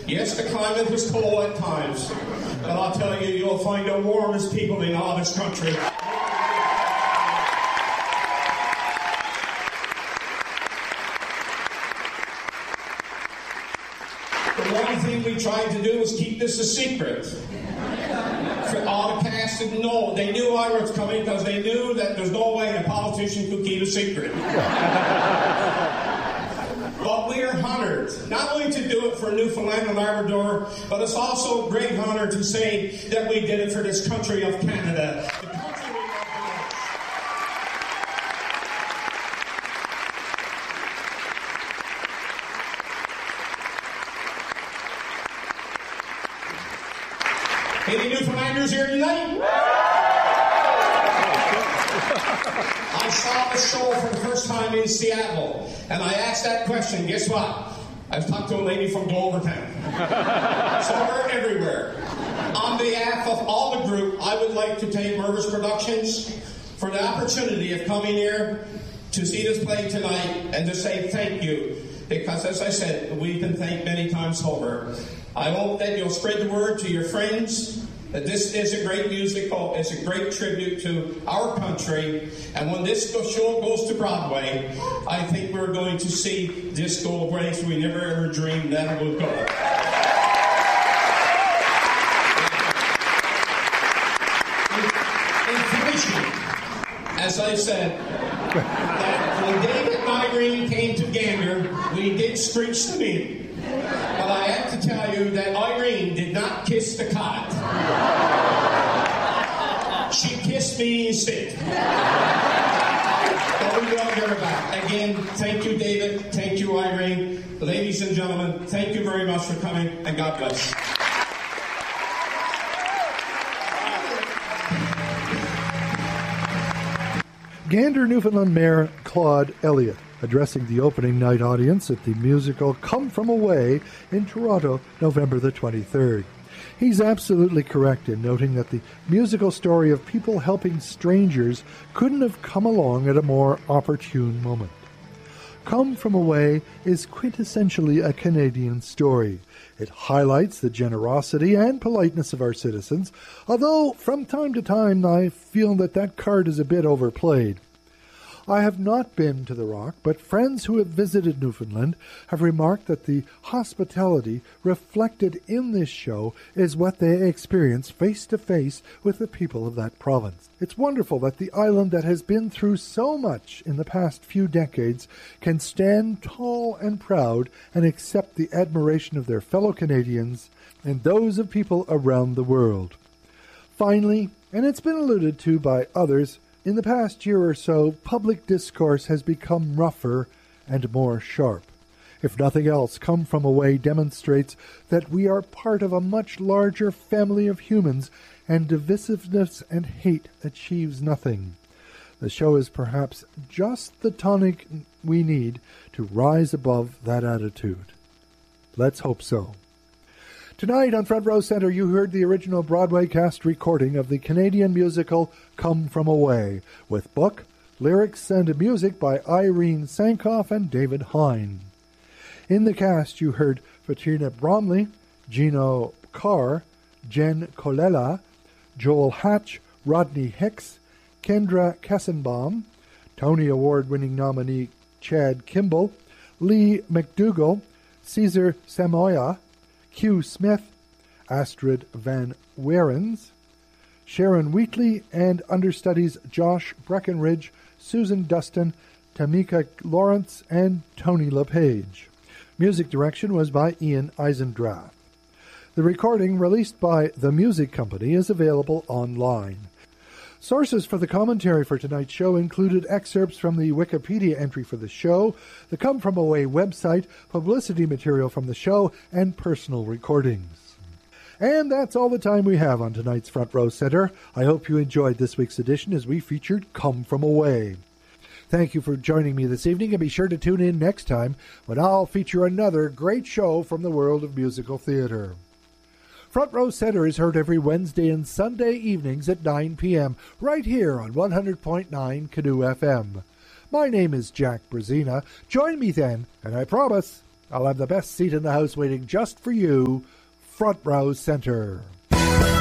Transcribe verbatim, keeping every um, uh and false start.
Yes, the climate is cold at times, but I'll tell you, you'll find the warmest people in all this country. The one thing we tried to do was keep this a secret. For all the cast didn't know. They knew I was coming because they knew that there's no way a politician could keep a secret. But we are honored, not only to do it for Newfoundland and Labrador, but it's also a great honor to say that we did it for this country of Canada. The country we love the most. Any Newfoundlanders here tonight? I saw the show for the first time in Seattle, and I asked that question. Guess what? I've talked to a lady from Glovertown. So we're everywhere. On behalf of all the group, I would like to thank Mervis Productions for the opportunity of coming here to see this play tonight and to say thank you. Because, as I said, we've been thanked many times over. I hope that you'll spread the word to your friends. That this is a great musical, it's a great tribute to our country, and when this show goes to Broadway, I think we're going to see this go a place we never ever dreamed that it would go. In finishing, as I said, that when David and Irene came to Gander, we did screech them in. But I have to tell you that Irene did not kiss the cot. She kissed me instead. But we will get her back. Again, thank you, David. Thank you, Irene. Ladies and gentlemen, thank you very much for coming, and God bless. Gander, Newfoundland Mayor Claude Elliott, addressing the opening night audience at the musical Come From Away in Toronto, November the twenty-third. He's absolutely correct in noting that the musical story of people helping strangers couldn't have come along at a more opportune moment. Come From Away is quintessentially a Canadian story. It highlights the generosity and politeness of our citizens, although from time to time I feel that that card is a bit overplayed. I have not been to the Rock, but friends who have visited Newfoundland have remarked that the hospitality reflected in this show is what they experience face-to-face with the people of that province. It's wonderful that the island that has been through so much in the past few decades can stand tall and proud and accept the admiration of their fellow Canadians and those of people around the world. Finally, and it's been alluded to by others, in the past year or so, public discourse has become rougher and more sharp. If nothing else, Come From Away demonstrates that we are part of a much larger family of humans, and divisiveness and hate achieves nothing. The show is perhaps just the tonic we need to rise above that attitude. Let's hope so. Tonight on Front Row Center, you heard the original Broadway cast recording of the Canadian musical Come From Away, with book, lyrics, and music by Irene Sankoff and David Hine. In the cast, you heard Fatina Bromley, Gino Carr, Jen Colella, Joel Hatch, Rodney Hicks, Kendra Kessenbaum, Tony Award-winning nominee Chad Kimball, Lee McDougall, Caesar Samoya, Hugh Smith, Astrid Van Weerens, Sharon Wheatley, and understudies Josh Breckenridge, Susan Dustin, Tamika Lawrence, and Tony LePage. Music direction was by Ian Eisendrath. The recording, released by The Music Company, is available online. Sources for the commentary for tonight's show included excerpts from the Wikipedia entry for the show, the Come From Away website, publicity material from the show, and personal recordings. And that's all the time we have on tonight's Front Row Center. I hope you enjoyed this week's edition as we featured Come From Away. Thank you for joining me this evening, and be sure to tune in next time when I'll feature another great show from the world of musical theater. Front Row Center is heard every Wednesday and Sunday evenings at nine p.m. right here on one hundred point nine Canoe F M. My name is Jack Brazina. Join me then, and I promise I'll have the best seat in the house waiting just for you, front row center.